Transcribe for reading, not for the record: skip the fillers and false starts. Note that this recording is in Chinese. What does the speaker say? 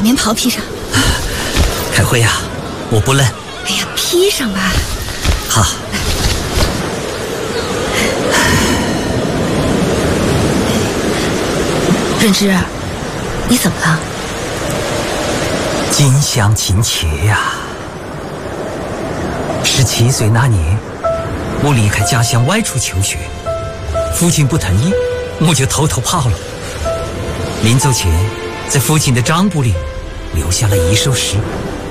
棉袍披上。 开辉呀，我不冷。 哎呀，披上吧。 好。 润之，你怎么了？ 近乡情怯呀。17岁那年，我离开家乡外出求学，父亲不同意，我就偷偷跑了。临走前，在父亲的账簿里留下了一首诗：